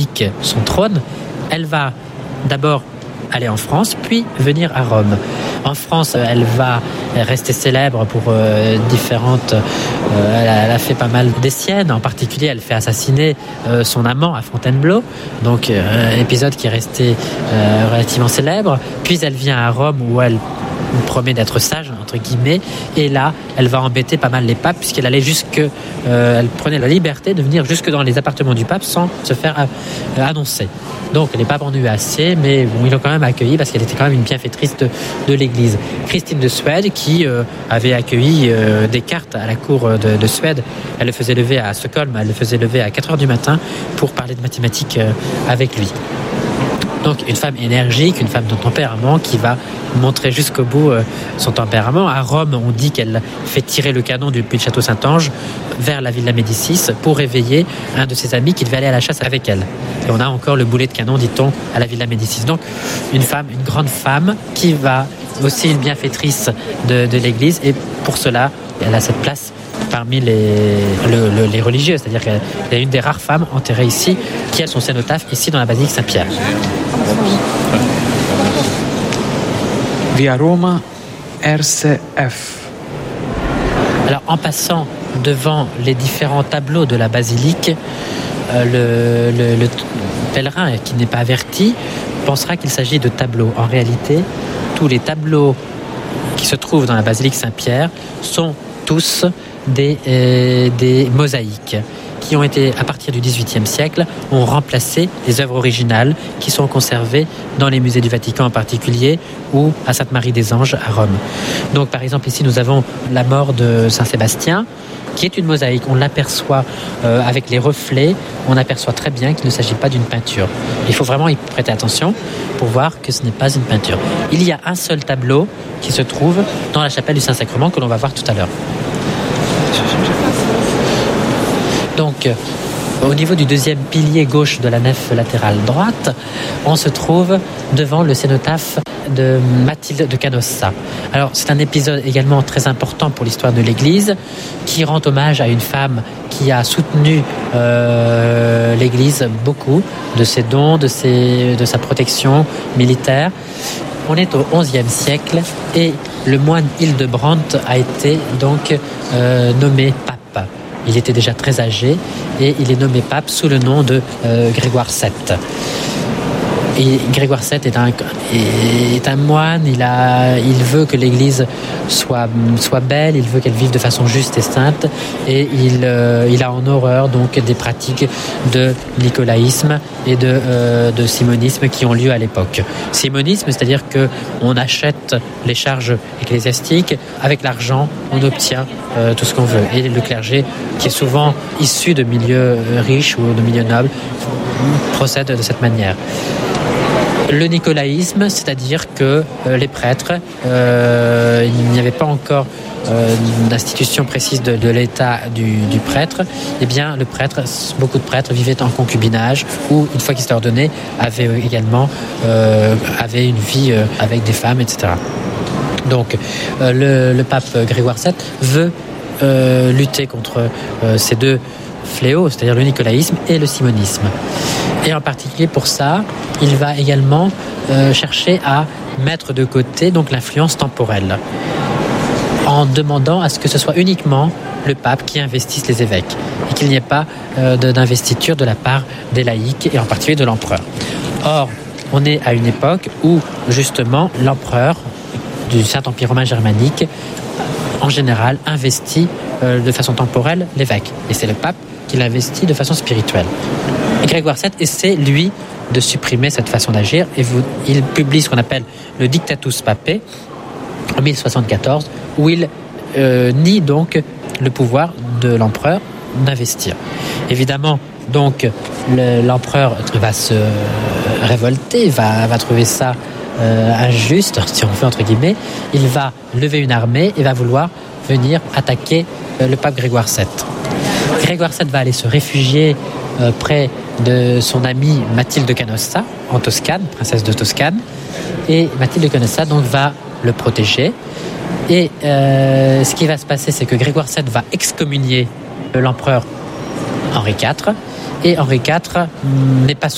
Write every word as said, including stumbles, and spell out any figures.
abdique son trône, elle va d'abord aller en France, puis venir à Rome. En France, elle va rester célèbre pour euh, différentes... Euh, elle, a, elle a fait pas mal des siennes. En particulier, elle fait assassiner euh, son amant à Fontainebleau, donc euh, un épisode qui est resté euh, relativement célèbre. Puis elle vient à Rome où elle promet d'être sage, entre guillemets, et là, elle va embêter pas mal les papes, puisqu'elle allait jusque... Euh, elle prenait la liberté de venir jusque dans les appartements du pape sans se faire euh, annoncer. Donc, les papes en ont eu assez, mais bon, ils l'ont quand même accueillie parce qu'elle était quand même une bienfaitrice de, de l'Église. Christine de Suède, qui euh, avait accueilli euh, Descartes à la cour de, de Suède, elle le faisait lever à Stockholm, elle le faisait lever à quatre heures du matin pour parler de mathématiques euh, avec lui. Donc une femme énergique, une femme de tempérament qui va montrer jusqu'au bout euh, son tempérament. À Rome, on dit qu'elle fait tirer le canon depuis le château Saint-Ange vers la Villa Médicis pour réveiller un de ses amis qui devait aller à la chasse avec elle. Et on a encore le boulet de canon, dit-on, à la Villa Médicis. Donc une femme, une grande femme qui va aussi une bienfaitrice de, de l'Église, et pour cela, elle a cette place parmi les, le, le, les religieux, c'est-à-dire qu'elle est une des rares femmes enterrées ici qui a son cénotaphe ici dans la basilique Saint-Pierre. Via Roma R C F. Alors en passant devant les différents tableaux de la basilique, euh, le, le, le pèlerin qui n'est pas averti pensera qu'il s'agit de tableaux. En réalité, tous les tableaux qui se trouvent dans la basilique Saint-Pierre sont tous Des, euh, des mosaïques qui ont été, à partir du dix-huitième siècle, ont remplacé les œuvres originales qui sont conservées dans les musées du Vatican en particulier ou à Sainte-Marie-des-Anges à Rome. Donc par exemple ici nous avons la mort de Saint-Sébastien qui est une mosaïque. On l'aperçoit euh, avec les reflets, on aperçoit très bien qu'il ne s'agit pas d'une peinture. Il faut vraiment y prêter attention pour voir que ce n'est pas une peinture. Il y a un seul tableau qui se trouve dans la chapelle du Saint-Sacrement que l'on va voir tout à l'heure. Donc, au niveau du deuxième pilier gauche de la nef latérale droite, on se trouve devant le cénotaphe de Mathilde de Canossa. Alors, c'est un épisode également très important pour l'histoire de l'Église, qui rend hommage à une femme qui a soutenu euh, l'Église beaucoup de ses dons, de, ses, de sa protection militaire. On est au onzième siècle et le moine Hildebrandt a été donc euh, nommé pape. Il était déjà très âgé et il est nommé pape sous le nom de euh, Grégoire sept. Et Grégoire sept est un, est un moine, il, a, il veut que l'Église soit, soit belle, il veut qu'elle vive de façon juste et sainte, et il, euh, il a en horreur donc des pratiques de nicolaïsme et de, euh, de simonisme qui ont lieu à l'époque. Simonisme, c'est-à-dire qu'on achète les charges ecclésiastiques, avec l'argent on obtient euh, tout ce qu'on veut. Et le clergé, qui est souvent issu de milieux riches ou de milieux nobles, procède de cette manière. Le nicolaïsme, c'est-à-dire que euh, les prêtres, euh, il n'y avait pas encore euh, d'institution précise de, de l'état du, du prêtre, eh bien le prêtre, beaucoup de prêtres vivaient en concubinage ou, une fois qu'ils s'étaient ordonnés, avaient également euh, avaient une vie euh, avec des femmes, et cetera. Donc euh, le, le pape Grégoire sept veut euh, lutter contre euh, ces deux fléaux, c'est-à-dire le nicolaïsme et le simonisme. Et en particulier pour ça, il va également euh, chercher à mettre de côté donc l'influence temporelle, en demandant à ce que ce soit uniquement le pape qui investisse les évêques et qu'il n'y ait pas euh, de, d'investiture de la part des laïcs et en particulier de l'empereur. Or, on est à une époque où justement l'empereur du Saint-Empire romain germanique en général investit euh, de façon temporelle l'évêque, et c'est le pape qui l'investit de façon spirituelle. Et Grégoire sept essaie, lui, de supprimer cette façon d'agir, et vous, il publie ce qu'on appelle le Dictatus Papae en mille soixante-quatorze, où il euh, nie donc le pouvoir de l'empereur d'investir. Évidemment, donc, le, l'empereur va se révolter, va, va trouver ça euh, injuste, si on veut, entre guillemets. Il va lever une armée et va vouloir venir attaquer euh, le pape Grégoire sept. Grégoire sept va aller se réfugier euh, près de son amie Mathilde de Canossa, en Toscane, princesse de Toscane. Et Mathilde de Canossa donc, va le protéger. Et euh, ce qui va se passer, c'est que Grégoire sept va excommunier l'empereur Henri quatre. Et Henri quatre n'est pas